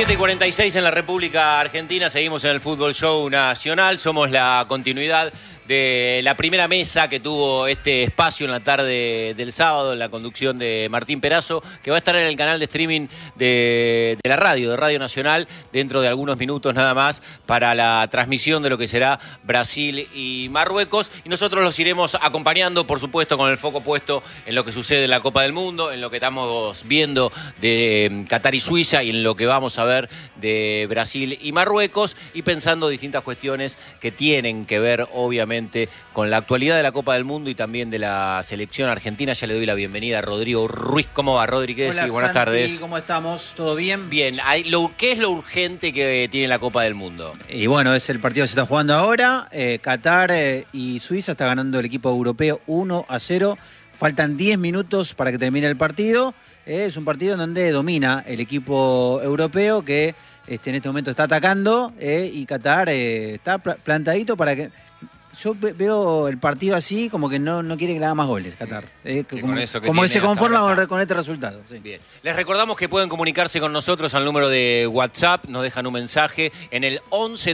7:46 en la República Argentina, seguimos en el Fútbol Show Nacional, somos la continuidad de la primera mesa que tuvo este espacio en la tarde del sábado, en la conducción de Martín Perazo, que va a estar en el canal de streaming de la radio, de Radio Nacional, dentro de algunos minutos nada más, para la transmisión de lo que será Brasil y Marruecos. Y nosotros los iremos acompañando, por supuesto, con el foco puesto en lo que sucede en la Copa del Mundo, en lo que estamos viendo de Qatar y Suiza y en lo que vamos a ver de Brasil y Marruecos, y pensando distintas cuestiones que tienen que ver, obviamente, con la actualidad de la Copa del Mundo y también de la selección argentina. Ya le doy la bienvenida a Rodrigo Ruiz. ¿Cómo va, Rodri? ¿Qué decís? Buenas tardes. ¿Cómo estamos? ¿Todo bien? Bien. ¿Qué es lo urgente que tiene la Copa del Mundo? Y bueno, es el partido que se está jugando ahora. Qatar y Suiza está ganando el equipo europeo 1-0. Faltan 10 minutos para que termine el partido. Es un partido en donde domina el equipo europeo que en este momento está atacando y Qatar está plantadito para que... Yo veo el partido así, como que no quiere que le haga más goles, Qatar. Como que se conforma con este resultado. Sí. Bien. Les recordamos que pueden comunicarse con nosotros al número de WhatsApp, nos dejan un mensaje en el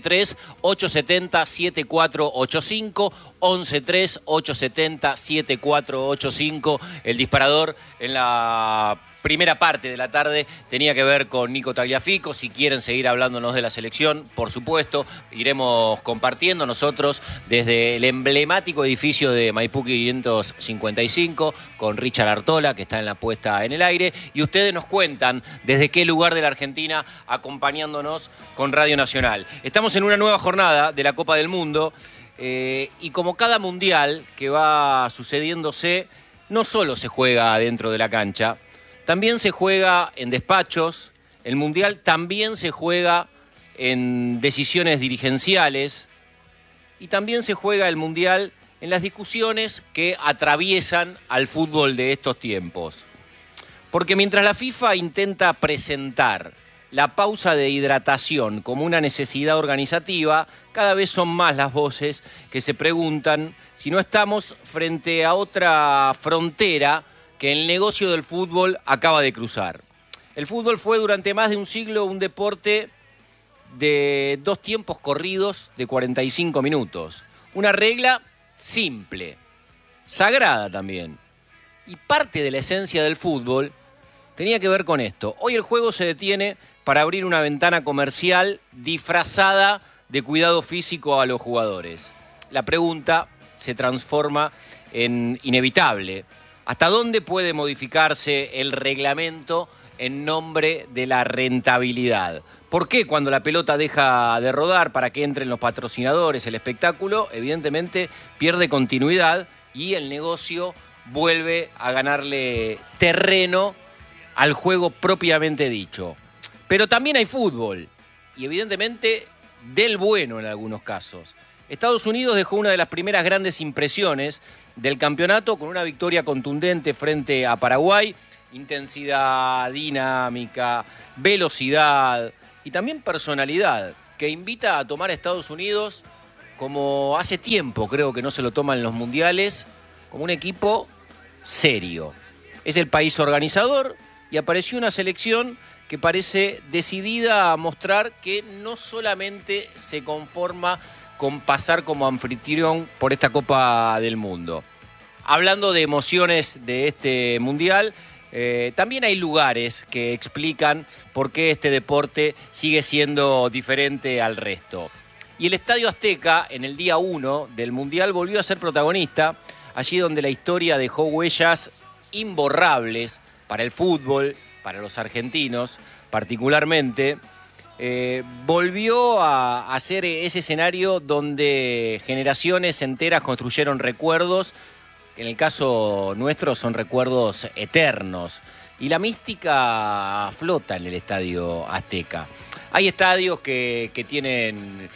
113-870-7485, 113-870-7485. El disparador en la primera parte de la tarde tenía que ver con Nico Tagliafico. Si quieren seguir hablándonos de la selección, por supuesto, iremos compartiendo nosotros desde el emblemático edificio de Maipú 555 con Richard Artola, que está en la puesta en el aire, y ustedes nos cuentan desde qué lugar de la Argentina acompañándonos con Radio Nacional. Estamos en una nueva jornada de la Copa del Mundo y como cada mundial que va sucediéndose, no solo se juega dentro de la cancha, también se juega en despachos. El Mundial también se juega en decisiones dirigenciales y también se juega el Mundial en las discusiones que atraviesan al fútbol de estos tiempos. Porque mientras la FIFA intenta presentar la pausa de hidratación como una necesidad organizativa, cada vez son más las voces que se preguntan si no estamos frente a otra frontera que el negocio del fútbol acaba de cruzar. El fútbol fue durante más de un siglo un deporte de 2 tiempos corridos de 45 minutos. Una regla simple, sagrada también. Y parte de la esencia del fútbol tenía que ver con esto. Hoy el juego se detiene para abrir una ventana comercial disfrazada de cuidado físico a los jugadores. La pregunta se transforma en inevitable. ¿Hasta dónde puede modificarse el reglamento en nombre de la rentabilidad? ¿Por qué cuando la pelota deja de rodar para que entren los patrocinadores, el espectáculo, evidentemente pierde continuidad y el negocio vuelve a ganarle terreno al juego propiamente dicho? Pero también hay fútbol y evidentemente del bueno en algunos casos. Estados Unidos dejó una de las primeras grandes impresiones del campeonato con una victoria contundente frente a Paraguay. Intensidad, dinámica, velocidad y también personalidad que invita a tomar a Estados Unidos como hace tiempo creo que no se lo toman en los mundiales, como un equipo serio. Es el país organizador y apareció una selección que parece decidida a mostrar que no solamente se conforma con pasar como anfitrión por esta Copa del Mundo. Hablando de emociones de este Mundial, también hay lugares que explican por qué este deporte sigue siendo diferente al resto. Y el Estadio Azteca, en el día 1 del Mundial, volvió a ser protagonista, allí donde la historia dejó huellas imborrables para el fútbol, para los argentinos particularmente. Volvió a ser ese escenario donde generaciones enteras construyeron recuerdos, que en el caso nuestro son recuerdos eternos. Y la mística flota en el Estadio Azteca. Hay estadios que tienen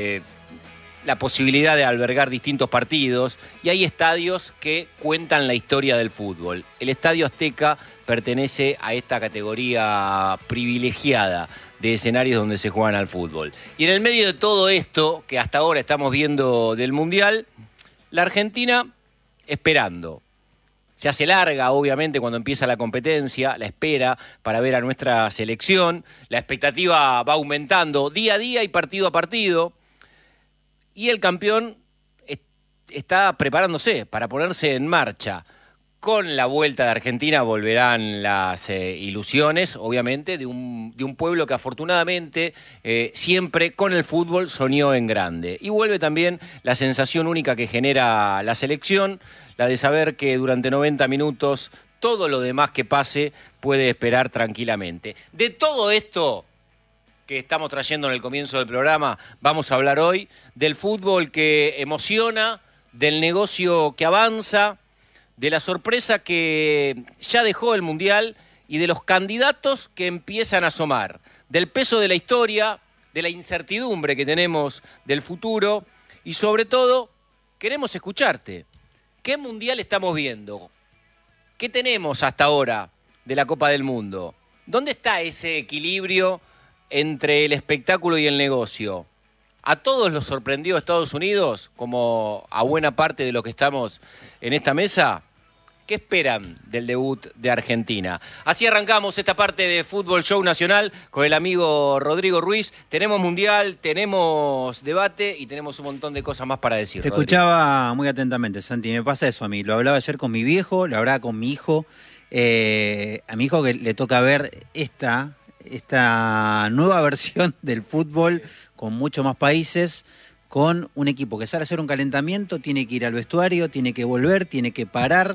la posibilidad de albergar distintos partidos y hay estadios que cuentan la historia del fútbol. El Estadio Azteca pertenece a esta categoría privilegiada de escenarios donde se juegan al fútbol. Y en el medio de todo esto que hasta ahora estamos viendo del Mundial, la Argentina esperando, Se hace larga, obviamente, cuando empieza la competencia, la espera para ver a nuestra selección. La expectativa va aumentando día a día y partido a partido. Y el campeón está preparándose para ponerse en marcha. Con la vuelta de Argentina volverán las ilusiones, obviamente, de un pueblo que afortunadamente siempre con el fútbol soñó en grande. Y vuelve también la sensación única que genera la selección, la de saber que durante 90 minutos todo lo demás que pase puede esperar tranquilamente. De todo esto que estamos trayendo en el comienzo del programa, vamos a hablar hoy del fútbol que emociona, del negocio que avanza, de la sorpresa que ya dejó el Mundial y de los candidatos que empiezan a asomar, del peso de la historia, de la incertidumbre que tenemos del futuro y sobre todo queremos escucharte. ¿Qué Mundial estamos viendo? ¿Qué tenemos hasta ahora de la Copa del Mundo? ¿Dónde está ese equilibrio entre el espectáculo y el negocio? ¿A todos los sorprendió Estados Unidos, como a buena parte de los que estamos en esta mesa? ¿Qué esperan del debut de Argentina? Así arrancamos esta parte de Fútbol Show Nacional con el amigo Rodrigo Ruiz. Tenemos Mundial, tenemos debate y tenemos un montón de cosas más para decir. Te escuchaba muy atentamente, Santi. Me pasa eso a mí. Lo hablaba ayer con mi viejo, lo hablaba con mi hijo. A mi hijo que le toca ver esta nueva versión del fútbol con muchos más países, con un equipo que sale a hacer un calentamiento, tiene que ir al vestuario, tiene que volver, tiene que parar.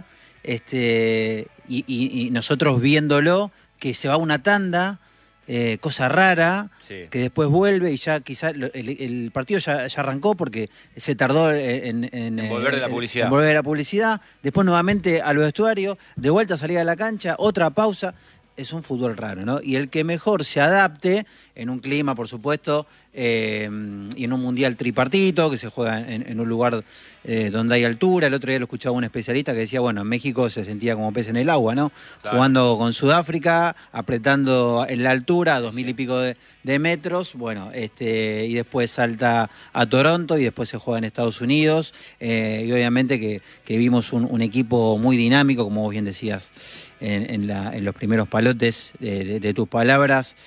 Y nosotros viéndolo, que se va a una tanda, cosa rara, sí, que después vuelve y ya quizás el partido ya arrancó porque se tardó en volver de la publicidad. En volver de la publicidad, después nuevamente al vestuario, de vuelta a salir a la cancha, otra pausa. Es un fútbol raro, ¿no? Y el que mejor se adapte en un clima, por supuesto, y en un mundial tripartito, que se juega en un lugar donde hay altura. El otro día lo escuchaba un especialista que decía, bueno, en México se sentía como pez en el agua, ¿no? Claro. Jugando con Sudáfrica, apretando en la altura, a 2000 y pico de metros, bueno, y después salta a Toronto y después se juega en Estados Unidos. Y obviamente que vimos un equipo muy dinámico, como vos bien decías, en los primeros palotes de tus palabras,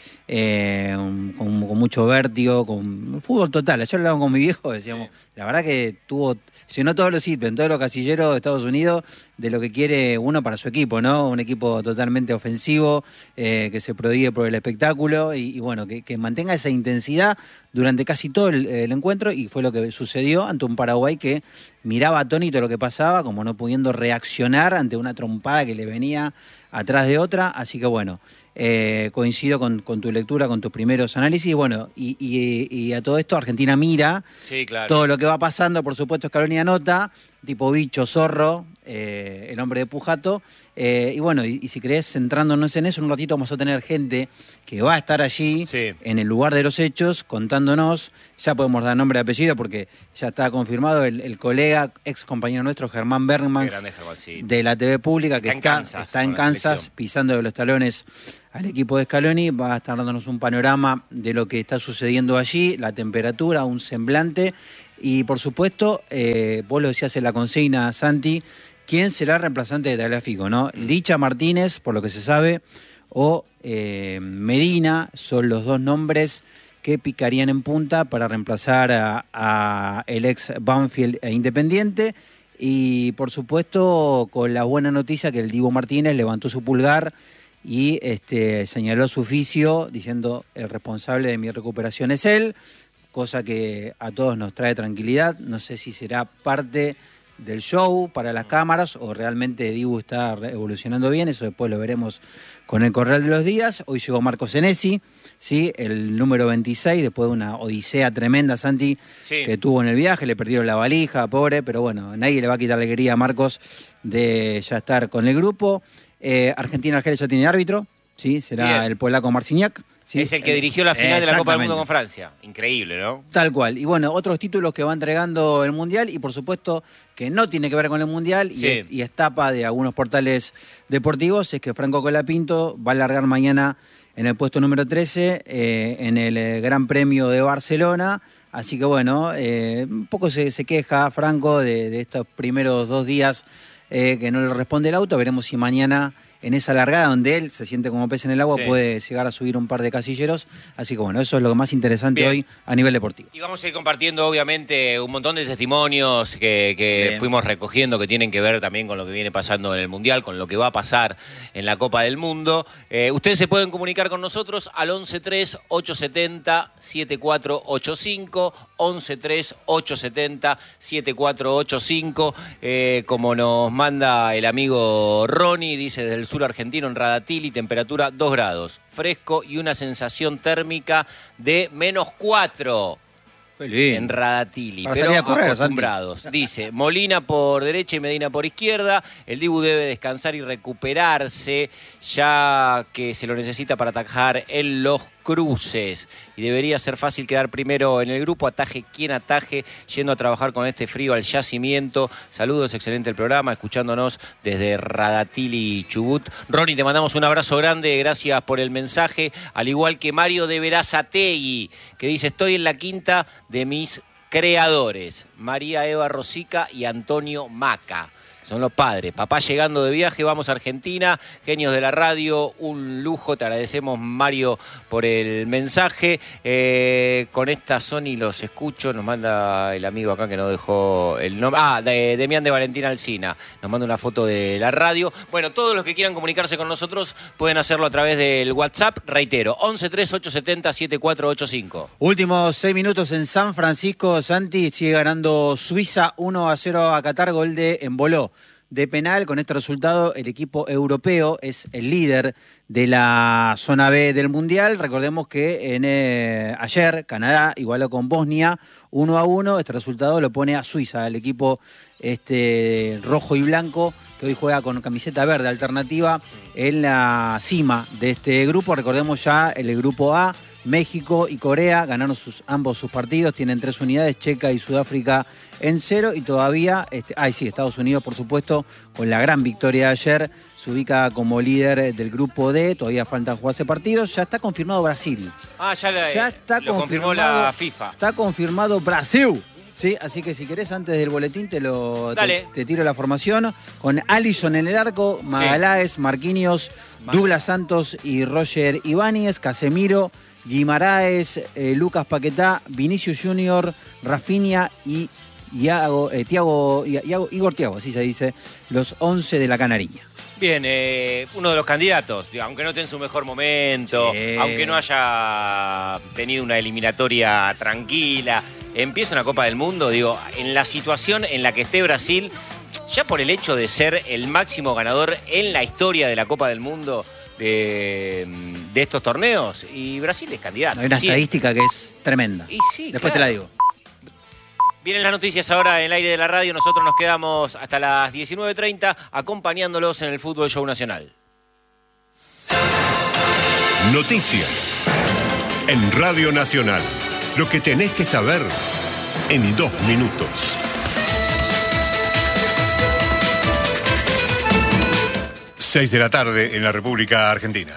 con mucho vértigo, con fútbol total. Ayer hablábamos con mi viejo, decíamos, sí, la verdad que llenó todos los ítems, todos los casilleros de Estados Unidos de lo que quiere uno para su equipo, ¿no? Un equipo totalmente ofensivo, que se prodigue por el espectáculo y bueno, que mantenga esa intensidad durante casi todo el encuentro, y fue lo que sucedió ante un Paraguay que miraba atónito lo que pasaba, como no pudiendo reaccionar ante una trompada que le venía atrás de otra. Así que bueno, coincido con tu lectura, con tus primeros análisis. Bueno, y a todo esto Argentina mira, sí, claro, todo lo que va pasando. Por supuesto, Scaloni anota, tipo bicho, zorro, el hombre de Pujato. Y bueno, y si querés, centrándonos en eso, en un ratito vamos a tener gente que va a estar allí, sí, en el lugar de los hechos, contándonos. Ya podemos dar nombre y apellido porque ya está confirmado el colega, ex compañero nuestro, Germán Bergman, de la TV Pública, que está en Kansas, pisando de los talones al equipo de Scaloni. Va a estar dándonos un panorama de lo que está sucediendo allí, la temperatura, un semblante. Y por supuesto, vos lo decías en la consigna, Santi, ¿quién será el reemplazante de Tagliafico, no? Licha Martínez, por lo que se sabe, o Medina, son los dos nombres que picarían en punta para reemplazar a el ex Banfield e Independiente. Y por supuesto, con la buena noticia que el Dibu Martínez levantó su pulgar y señaló su oficio diciendo: el responsable de mi recuperación es él, cosa que a todos nos trae tranquilidad. No sé si será parte del show para las cámaras o realmente Dibu está evolucionando bien, eso después lo veremos con el correr de los días. Hoy llegó Marco Senesi, ¿sí? El número 26, después de una odisea tremenda, Santi, sí, que tuvo en el viaje, le perdieron la valija, pobre, pero bueno, nadie le va a quitar la alegría a Marcos de ya estar con el grupo. Argentina-Argelia ya tiene árbitro, ¿sí? Será bien el polaco Marciniak. Sí, es el que dirigió la final de la Copa del Mundo con Francia. Increíble, ¿no? Tal cual. Y bueno, otros títulos que va entregando el Mundial, y por supuesto que no tiene que ver con el Mundial, sí, y es tapa de algunos portales deportivos, es que Franco Colapinto va a largar mañana en el puesto número 13 en el Gran Premio de Barcelona. Así que bueno, un poco se queja Franco de estos primeros 2 días que no le responde el auto. Veremos si mañana en esa largada donde él se siente como pez en el agua puede llegar a subir un par de casilleros. Así que bueno, eso es lo más interesante hoy a nivel deportivo. Y vamos a ir compartiendo obviamente un montón de testimonios que fuimos recogiendo que tienen que ver también con lo que viene pasando en el Mundial, con lo que va a pasar en la Copa del Mundo. Ustedes se pueden comunicar con nosotros al 113870-7485, 113870-7485, como nos manda el amigo Ronnie, dice desde el sur argentino en Radatili, temperatura 2 grados, fresco y una sensación térmica de -4 en Radatili, pero acostumbrados. Dice, Molina por derecha y Medina por izquierda, el Dibu debe descansar y recuperarse, ya que se lo necesita para atajar en los cruces. Y debería ser fácil quedar primero en el grupo, ataje quien ataje, yendo a trabajar con este frío al yacimiento. Saludos, excelente el programa, escuchándonos desde Radatili, Chubut. Ronnie, te mandamos un abrazo grande, gracias por el mensaje, al igual que Mario de Verazategui, que dice, estoy en la quinta de mis creadores, María Eva Rosica y Antonio Maca. Son los padres. Papá llegando de viaje, vamos a Argentina, genios de la radio, un lujo, te agradecemos Mario por el mensaje. Con esta Sony los escucho, nos manda el amigo acá que nos dejó el nombre. Demián de Valentina Alsina, nos manda una foto de la radio. Bueno, todos los que quieran comunicarse con nosotros pueden hacerlo a través del WhatsApp, reitero, 113870-7485. Últimos 6 minutos en San Francisco, Santi, sigue ganando Suiza 1-0 a Qatar, gol de Emboló. De penal, con este resultado, el equipo europeo es el líder de la zona B del Mundial. Recordemos que ayer Canadá igualó con Bosnia 1-1. Este resultado lo pone a Suiza, el equipo rojo y blanco, que hoy juega con camiseta verde alternativa en la cima de este grupo. Recordemos ya el grupo A, México y Corea ganaron ambos sus partidos, tienen 3 unidades, Checa y Sudáfrica en 0, y todavía, Estados Unidos, por supuesto, con la gran victoria de ayer, se ubica como líder del grupo D, todavía faltan jugarse partidos, ya está confirmado Brasil. Ya lo confirmó la FIFA. Está confirmado Brasil. Sí, así que si querés, antes del boletín te tiro la formación, con Alisson en el arco, Magaláes, Marquinhos, Douglas Santos y Roger Ibáñez, Casemiro, Guimaraes, Lucas Paquetá, Vinicius Junior, Rafinha y Igor Thiago, así se dice, los 11 de la Canariña. Bien, uno de los candidatos, aunque no esté en su mejor momento, aunque no haya tenido una eliminatoria tranquila, empieza una Copa del Mundo, en la situación en la que esté Brasil, ya por el hecho de ser el máximo ganador en la historia de la Copa del Mundo de estos torneos, y Brasil es candidato. Hay una estadística que es tremenda. Y sí, después te la digo. Vienen las noticias ahora en el aire de la radio. Nosotros nos quedamos hasta las 19:30 acompañándolos en el Fútbol Show Nacional. Noticias en Radio Nacional. Lo que tenés que saber en 2 minutos. Seis de la tarde en la República Argentina.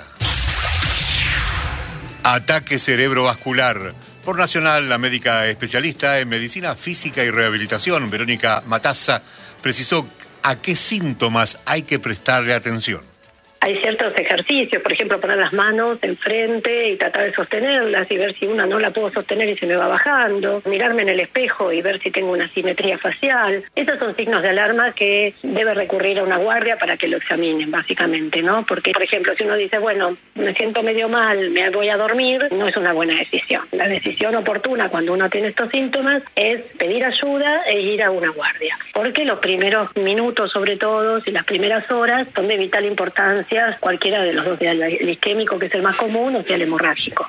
Ataque cerebrovascular. Por Nacional, la médica especialista en medicina física y rehabilitación, Verónica Matazza, precisó a qué síntomas hay que prestarle atención. Hay ciertos ejercicios, por ejemplo, poner las manos enfrente y tratar de sostenerlas y ver si una no la puedo sostener y se me va bajando, mirarme en el espejo y ver si tengo una simetría facial. Esos son signos de alarma que debe recurrir a una guardia para que lo examinen, básicamente, ¿no? Porque, por ejemplo, si uno dice, bueno, me siento medio mal, me voy a dormir, no es una buena decisión. La decisión oportuna cuando uno tiene estos síntomas es pedir ayuda e ir a una guardia. Porque los primeros minutos, sobre todo, y las primeras horas son de vital importancia, cualquiera de los dos, sea el isquémico, que es el más común, o sea el hemorrágico.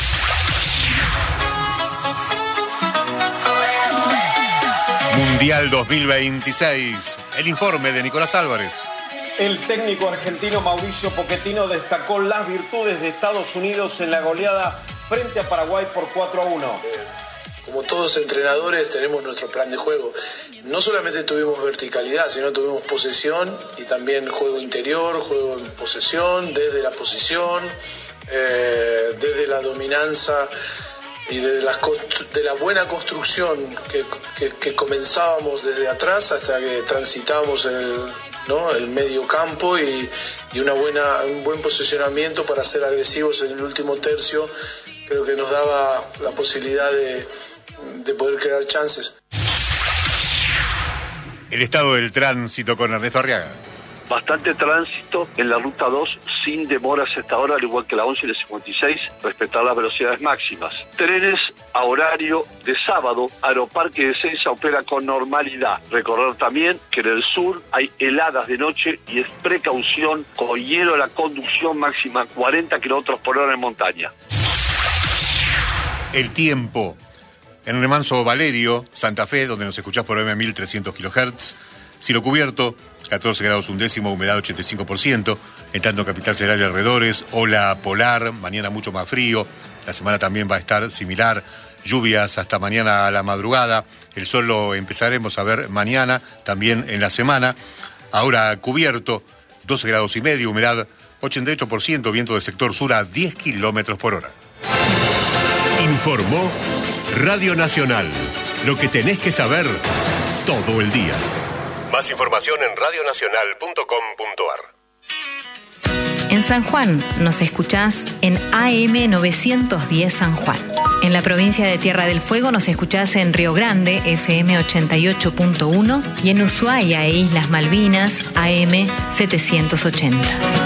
Mundial 2026. El informe de Nicolás Álvarez. El técnico argentino Mauricio Pochettino destacó las virtudes de Estados Unidos en la goleada frente a Paraguay por 4-1. Como todos entrenadores tenemos nuestro plan de juego. No solamente tuvimos verticalidad, sino tuvimos posesión y también juego interior, juego en posesión, desde la posición, desde la dominancia y de la buena construcción que comenzábamos desde atrás hasta que transitábamos ¿no? El medio campo y un buen posicionamiento para ser agresivos en el último tercio. Creo que nos daba la posibilidad de poder crear chances. El estado del tránsito con Ernesto Arriaga. Bastante tránsito en la ruta 2 sin demoras hasta ahora, al igual que la 11 y la 56, respetar las velocidades máximas. Trenes a horario de sábado, Aeroparque de Ezeiza opera con normalidad. Recordar también que en el sur hay heladas de noche y es precaución con hielo la conducción máxima 40 km/h en montaña. El tiempo. En Remanso Valerio, Santa Fe, donde nos escuchás por AM 1300 kHz, cielo cubierto, 14 grados undécimo, humedad 85%, en tanto Capital Federal y alrededores, ola polar, mañana mucho más frío, la semana también va a estar similar, lluvias hasta mañana a la madrugada, el sol lo empezaremos a ver mañana, también en la semana, ahora cubierto, 12 grados y medio, humedad 88%, viento del sector sur a 10 km/h. Informó Radio Nacional, lo que tenés que saber todo el día. Más información en radionacional.com.ar. En San Juan nos escuchás en AM 910 San Juan. En la provincia de Tierra del Fuego nos escuchás en Río Grande, FM 88.1, y en Ushuaia e Islas Malvinas, AM 780.